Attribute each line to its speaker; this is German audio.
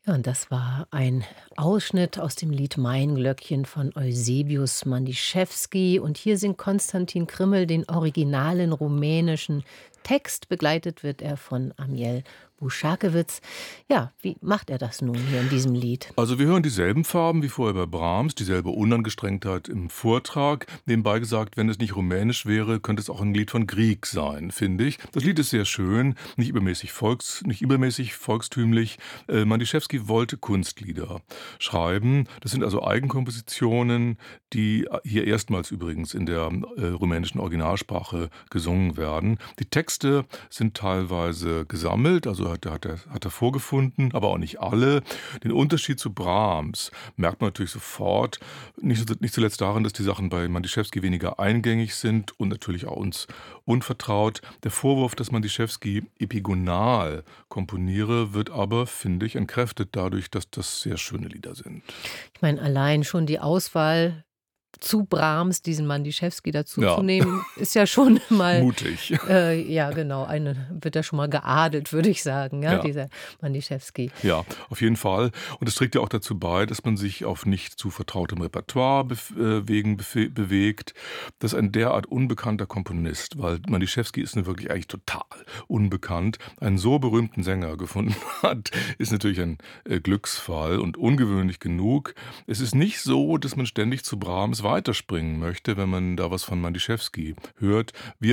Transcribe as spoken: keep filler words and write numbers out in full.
Speaker 1: Ja, und das war ein Ausschnitt aus dem Lied „Mein Glöckchen“ von Eusebius Mandischewski. Und hier singt Konstantin Krimmel den originalen rumänischen Text. Begleitet wird er von Amiel Bušakewitz. Ja, wie macht er das nun hier in diesem Lied?
Speaker 2: Also wir hören dieselben Farben wie vorher bei Brahms, dieselbe Unangestrengtheit im Vortrag. Nebenbei gesagt, wenn es nicht rumänisch wäre, könnte es auch ein Lied von Grieg sein, finde ich. Das Lied ist sehr schön, nicht übermäßig, volks, nicht übermäßig volkstümlich. Äh, Mandischewski wollte Kunstlieder schreiben. Das sind also Eigenkompositionen, die hier erstmals übrigens in der äh, rumänischen Originalsprache gesungen werden. Die Texte sind teilweise gesammelt, also hat, er- hat, er, hat er vorgefunden, aber auch nicht alle. Den Unterschied zu Brahms merkt man natürlich sofort, nicht, nicht zuletzt darin, dass die Sachen bei Mandischewski weniger eingängig sind und natürlich auch uns unvertraut. Der Vorwurf, dass Mandischewski epigonal komponiere, wird aber, finde ich, entkräftet dadurch, dass das sehr schöne Lieder sind.
Speaker 1: Ich meine, allein schon die Auswahl zu Brahms, diesen Mandischewski
Speaker 2: Ja,
Speaker 1: dazuzunehmen, ist ja schon mal,
Speaker 2: mutig.
Speaker 1: äh, ja genau, eine wird ja schon mal geadelt, würde ich sagen, ja,
Speaker 2: Ja.
Speaker 1: dieser Mandischewski.
Speaker 2: Ja, auf jeden Fall. Und es trägt ja auch dazu bei, dass man sich auf nicht zu vertrautem Repertoire bef äh, wegen befe bewegt. Das ist ein derart unbekannter Komponist, weil Manischewski ist nun wirklich eigentlich total unbekannt. Einen so berühmten Sänger gefunden hat, ist natürlich ein äh, Glücksfall und ungewöhnlich genug. Es ist nicht so, dass man ständig zu Brahms weiterspringen möchte, wenn man da was von Manischewski hört. Wir